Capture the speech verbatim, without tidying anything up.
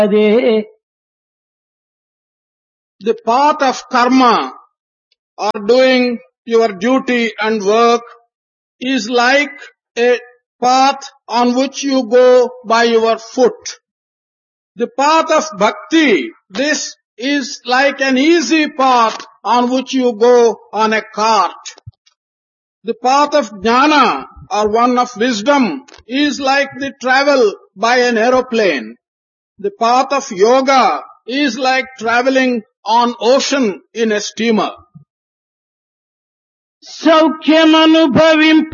అదే The path of karma or doing your duty and work is like a path on which you go by your foot. The path of bhakti, this is like an easy path on which you go on a cart. The path of jnana or one of wisdom is like the travel by an aeroplane. The path of yoga is like traveling on ocean in a steamer. సౌఖ్యమనుభవింప